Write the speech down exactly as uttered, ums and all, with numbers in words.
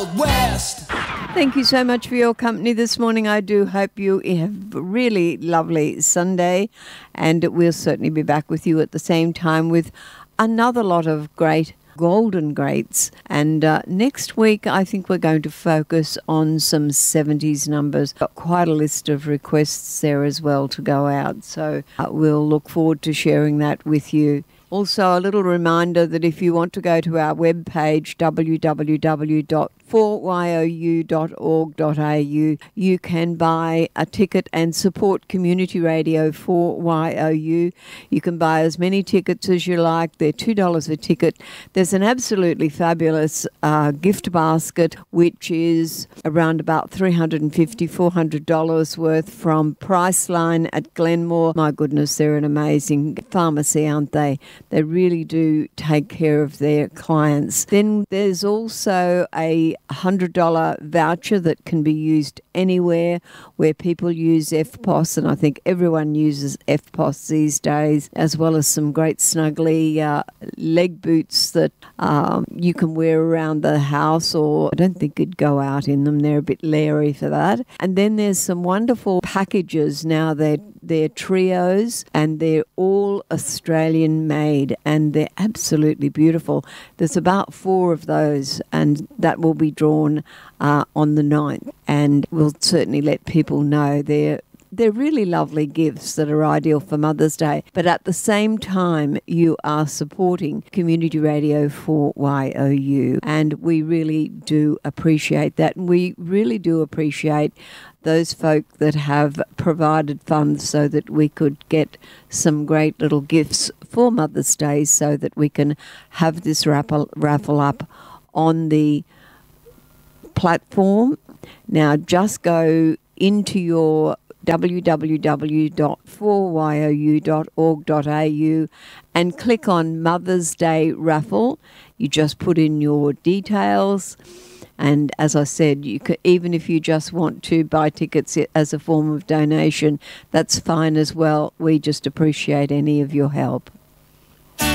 West. Thank you so much for your company this morning. I do hope you have a really lovely Sunday, and we'll certainly be back with you at the same time with another lot of great golden greats. And uh, next week, I think we're going to focus on some seventies numbers. Got quite a list of requests there as well to go out, so uh, we'll look forward to sharing that with you. Also, a little reminder that if you want to go to our webpage, w w w dot four y o u dot org dot a u, you can buy a ticket and support Community Radio four Y O U. You can buy as many tickets as you like. They're two dollars a ticket. There's an absolutely fabulous uh, gift basket, which is around about three hundred fifty dollars, four hundred dollars worth from Priceline at Glenmore. My goodness, they're an amazing pharmacy, aren't they? They really do take care of their clients. Then there's also a one hundred dollars voucher that can be used anywhere where people use F P O S, and I think everyone uses F P O S these days, as well as some great snuggly uh, leg boots that um, you can wear around the house, or I don't think you'd go out in them. They're a bit leery for that. And then there's some wonderful packages now. They're They're trios, and they're all Australian made, and they're absolutely beautiful. There's about four of those, and that will be drawn uh, on the ninth, and we'll certainly let people know they're They're really lovely gifts that are ideal for Mother's Day. But at the same time, you are supporting Community Radio four Y O U. And we really do appreciate that. And we really do appreciate those folk that have provided funds so that we could get some great little gifts for Mother's Day, so that we can have this raffle, raffle up on the platform. Now, just go into your w w w dot four y o u dot org dot a u and click on Mother's Day Raffle. You just put in your details, and as I said, you could, even if you just want to buy tickets as a form of donation, that's fine as well. We just appreciate any of your help.